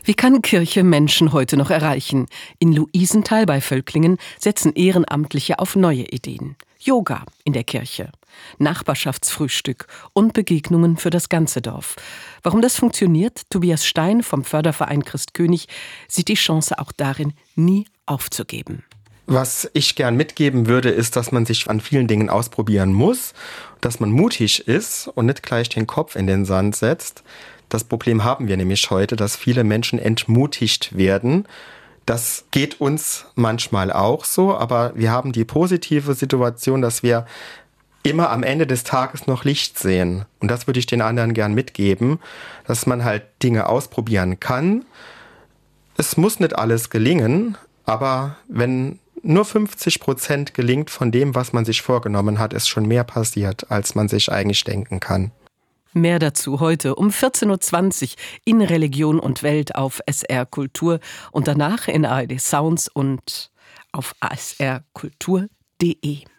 Wie kann Kirche Menschen heute noch erreichen? In Luisenthal bei Völklingen setzen Ehrenamtliche auf neue Ideen. Yoga in der Kirche, Nachbarschaftsfrühstück und Begegnungen für das ganze Dorf. Warum das funktioniert? Tobias Stein vom Förderverein Christkönig sieht die Chance auch darin, nie aufzugeben. Was ich gern mitgeben würde, ist, dass man sich an vielen Dingen ausprobieren muss, dass man mutig ist und nicht gleich den Kopf in den Sand setzt. Das Problem haben wir nämlich heute, dass viele Menschen entmutigt werden. Das geht uns manchmal auch so, aber wir haben die positive Situation, dass wir immer am Ende des Tages noch Licht sehen. Und das würde ich den anderen gern mitgeben, dass man halt Dinge ausprobieren kann. Es muss nicht alles gelingen, aber wenn nur 50% gelingt von dem, was man sich vorgenommen hat, ist schon mehr passiert, als man sich eigentlich denken kann. Mehr dazu heute um 14.20 Uhr in Religion und Welt auf SR Kultur und danach in ARD Sounds und auf srkultur.de.